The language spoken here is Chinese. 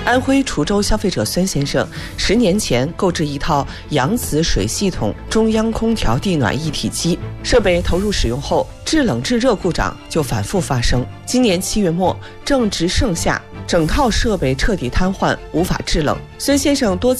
安徽滁州消费者孙先生10年前购置一套扬子水系统中央空调地暖一体机，设备投入使用后，制冷制热故障就反复发生。今年7月末正值盛夏，整套设备彻底瘫痪，无法制冷。孙先生多次